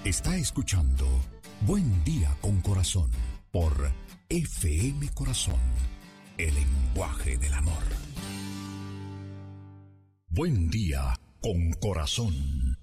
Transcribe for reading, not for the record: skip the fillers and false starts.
Está escuchando Buen Día con Corazón por FM Corazón, el lenguaje del amor. Buen Día con Corazón.